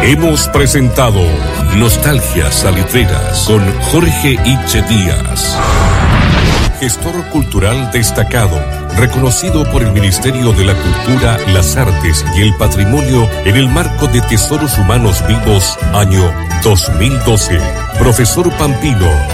Hemos presentado Nostalgias Salitreras con Jorge Iche Díaz, gestor cultural destacado, reconocido por el Ministerio de la Cultura, las Artes y el Patrimonio en el marco de Tesoros Humanos Vivos, año 2012. Profesor Pampino,